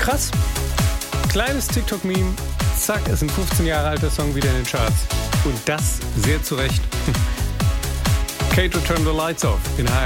Krass. Kleines TikTok-Meme. Zack, ist ein 15 Jahre alter Song wieder in den Charts. Und das sehr zu Recht. Kato Turn the Lights Off in HR.